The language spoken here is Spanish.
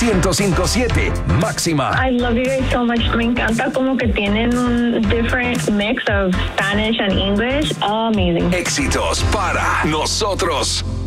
105.7 Máxima. I love you guys so much. Me encanta como que tienen un different mix of Spanish and English. Amazing. Éxitos para nosotros.